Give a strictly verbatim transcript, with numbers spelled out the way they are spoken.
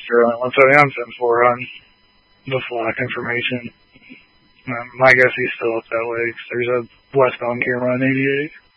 Sterling one seventy. I'm ten four on the Flock information. Um, my guess he's still up that way, because there's a westbound camera on eighty-eight.